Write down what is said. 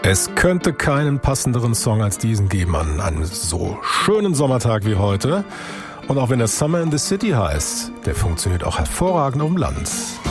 Es könnte keinen passenderen Song als diesen geben an einem so schönen Sommertag wie heute. Und auch wenn der Summer in the City heißt, der funktioniert auch hervorragend auf dem Land.